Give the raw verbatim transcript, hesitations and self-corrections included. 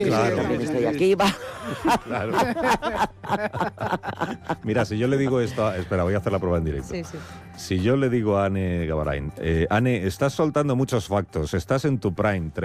Claro. También estoy aquí, va. Claro. Mira, si yo le digo esto... a- Espera, voy a hacer la prueba en directo. Sí, sí. Si yo le digo a Anne Gavarain, eh, Anne, estás soltando muchos factos, estás en tu prime,